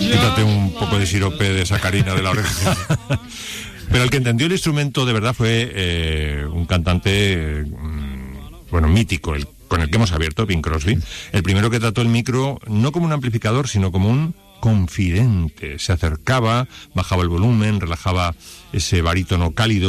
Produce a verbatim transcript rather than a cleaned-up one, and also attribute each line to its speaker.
Speaker 1: Quítate un poco de sirope de sacarina de la oreja. Pero el que entendió el instrumento de verdad fue eh, un cantante, eh, bueno, mítico, el, con el que hemos abierto, Bing Crosby. El primero que trató el micro no como un amplificador, sino como un confidente. Se acercaba, bajaba el volumen, relajaba ese barítono cálido